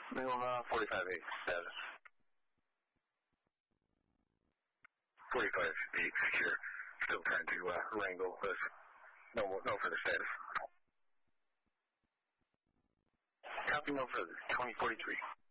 Minimum 45-8 status. 45-8 secure. Still trying to wrangle this. No further status. Copy, no further. 2043.